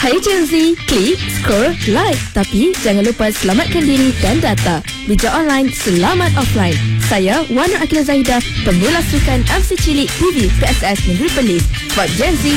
Hai Gen Z, klik, scroll, like. Tapi jangan lupa selamatkan diri dan data. Bijak online, selamat offline. Saya Wan Nur Akila Zahidah, pemula sukan MC Cilik TV PSS Negeri Perlis. Buat Gen Z